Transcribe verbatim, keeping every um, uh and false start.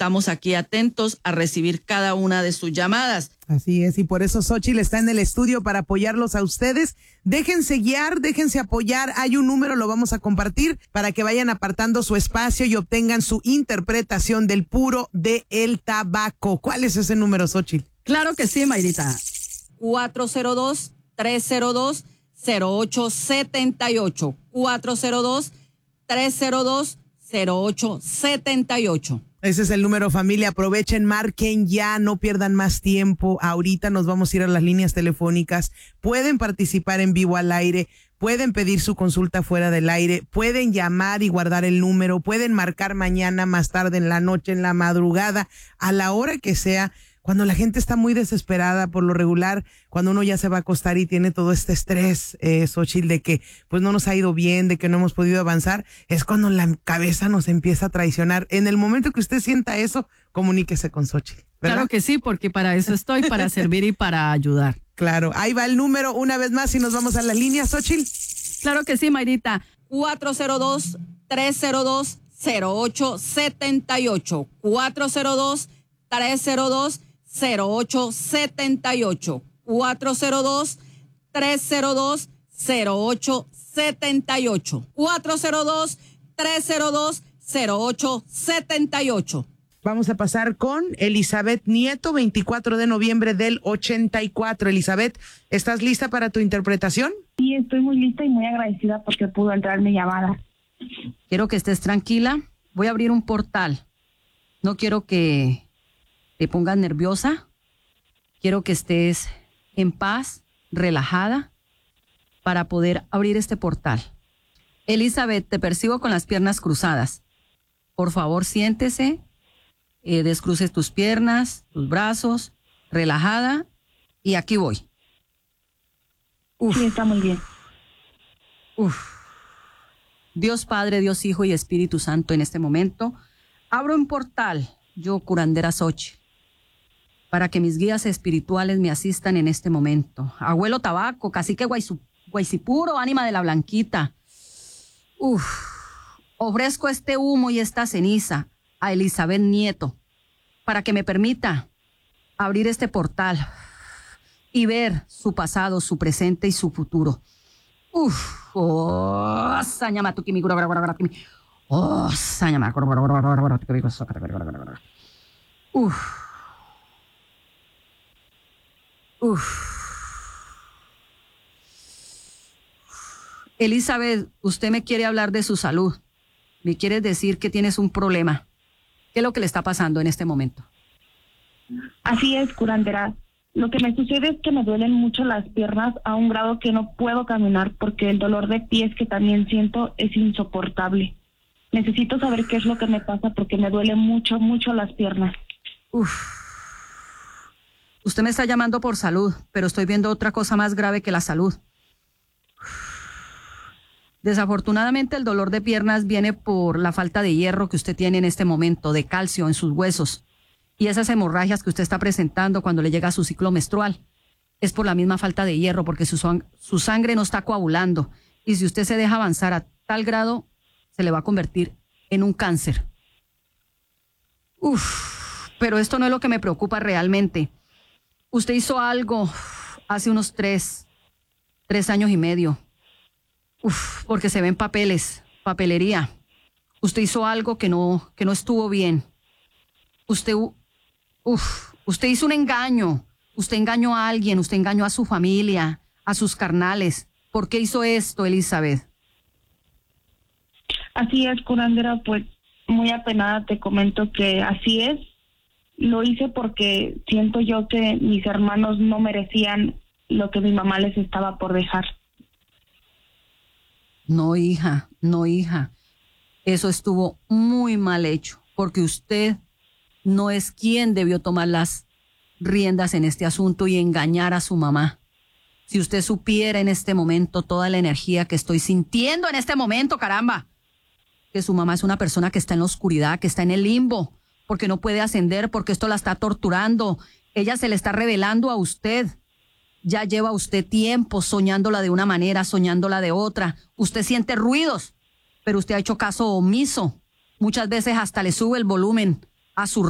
estamos aquí atentos a recibir cada una de sus llamadas. Así es, y por eso Xóchitl está en el estudio para apoyarlos a ustedes. Déjense guiar, déjense apoyar. Hay un número, lo vamos a compartir para que vayan apartando su espacio y obtengan su interpretación del puro de el tabaco. ¿Cuál es ese número, Xóchitl? Claro que sí, Mayrita. cuatro cero dos, tres cero dos, cero ocho siete ocho. cuatro cero dos, tres cero dos, cero ocho siete ocho. Ese es el número, familia. Aprovechen, marquen ya, no pierdan más tiempo. Ahorita nos vamos a ir a las líneas telefónicas. Pueden participar en vivo al aire, pueden pedir su consulta fuera del aire, pueden llamar y guardar el número, pueden marcar mañana, más tarde, en la noche, en la madrugada, a la hora que sea. Cuando la gente está muy desesperada, por lo regular, cuando uno ya se va a acostar y tiene todo este estrés, eh, Xóchitl, de que pues no nos ha ido bien, de que no hemos podido avanzar, es cuando la cabeza nos empieza a traicionar. En el momento que usted sienta eso, comuníquese con Xóchitl, ¿verdad? Claro que sí, porque para eso estoy, para servir y para ayudar. Claro, ahí va el número una vez más y nos vamos a las líneas, Xóchitl. Claro que sí, Mayrita. cuatro cero dos, tres cero dos, cero ocho siete ocho. cuatro cero dos, tres cero dos, cero ocho siete ocho. cuatro cero dos, tres cero dos, cero ocho siete ocho. cuatro cero dos, tres cero dos, cero ocho siete ocho. Vamos a pasar con Elizabeth Nieto, veinticuatro de noviembre del ochenta y cuatro. Elizabeth, ¿estás lista para tu interpretación? Sí, estoy muy lista y muy agradecida porque pudo entrar mi llamada. Quiero que estés tranquila. Voy a abrir un portal. No quiero que te pongas nerviosa. Quiero que estés en paz, relajada, para poder abrir este portal. Elizabeth, te percibo con las piernas cruzadas. Por favor, siéntese, eh, descruces tus piernas, tus brazos, relajada, y aquí voy. Uf. Sí, está muy bien. Uf. Dios Padre, Dios Hijo y Espíritu Santo, en este momento, abro un portal, yo, curandera Xóchitl, para que mis guías espirituales me asistan en este momento. Abuelo Tabaco, cacique Guaysu, Guaycipuro, ánima de la Blanquita. Uf, ofrezco este humo y esta ceniza a Elizabeth Nieto para que me permita abrir este portal y ver su pasado, su presente y su futuro. Uf, oh, sañama kimi, oh, sañama, uf. Uf. Elizabeth, usted me quiere hablar de su salud. Me quiere decir que tienes un problema. ¿Qué es lo que le está pasando en este momento? Así es, curandera. Lo que me sucede es que me duelen mucho las piernas a un grado que no puedo caminar porque el dolor de pies que también siento es insoportable. Necesito saber qué es lo que me pasa porque me duele mucho, mucho las piernas. Uf. Usted me está llamando por salud, pero estoy viendo otra cosa más grave que la salud. Desafortunadamente, el dolor de piernas viene por la falta de hierro que usted tiene en este momento, de calcio en sus huesos. Y esas hemorragias que usted está presentando cuando le llega su ciclo menstrual es por la misma falta de hierro, porque su, sang- su sangre no está coagulando. Y si usted se deja avanzar a tal grado, se le va a convertir en un cáncer. Uf, pero esto no es lo que me preocupa realmente. Usted hizo algo hace unos tres, tres años y medio. Uf, porque se ven papeles, papelería. Usted hizo algo que no, que no estuvo bien. Usted, uf, usted hizo un engaño. Usted engañó a alguien, usted engañó a su familia, a sus carnales. ¿Por qué hizo esto, Elizabeth? Así es, curandera, pues muy apenada te comento que así es. Lo hice porque siento yo que mis hermanos no merecían lo que mi mamá les estaba por dejar. No, hija, no, hija. Eso estuvo muy mal hecho, porque usted no es quien debió tomar las riendas en este asunto y engañar a su mamá. Si usted supiera en este momento toda la energía que estoy sintiendo en este momento, caramba, que su mamá es una persona que está en la oscuridad, que está en el limbo, porque no puede ascender, porque esto la está torturando. Ella se le está revelando a usted. Ya lleva usted tiempo soñándola de una manera, soñándola de otra. Usted siente ruidos, pero usted ha hecho caso omiso. Muchas veces hasta le sube el volumen a su